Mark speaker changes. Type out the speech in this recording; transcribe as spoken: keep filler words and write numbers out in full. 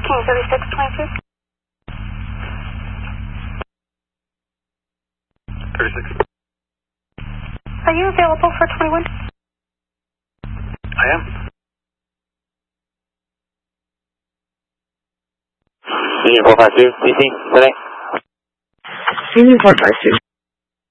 Speaker 1: King thirty-six twenty-two.
Speaker 2: thirty-six.
Speaker 1: Are you available for twenty-one?
Speaker 2: I am.
Speaker 3: Union four five two, D C, today.
Speaker 4: Union four five two.